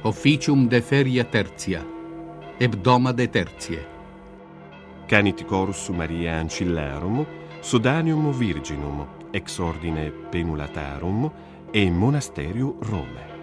officium de feria tertia, hebdomade tertiae. Canit corus Maria Ancillarum, Sodanium Virginum, ex ordine Penulatarum, e Monasteriu Rome.